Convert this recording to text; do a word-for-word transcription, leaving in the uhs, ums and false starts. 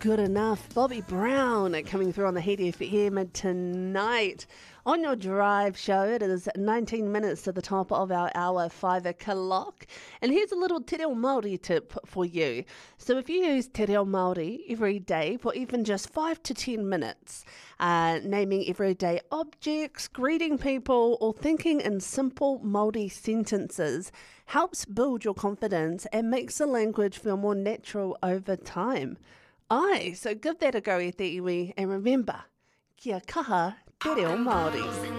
Good Enough. Bobby Brown coming through on the Heat F M tonight. On your drive show, it is nineteen minutes to the top of our hour, five o'clock. And here's a little Te Reo Māori tip for you. So if you use Te Reo Māori every day for even just five to ten minutes, uh, naming everyday objects, greeting people, or thinking in simple Māori sentences helps build your confidence and makes the language feel more natural over time. Aye, so give that a go e te iwi, and remember, kia kaha te reo Māori.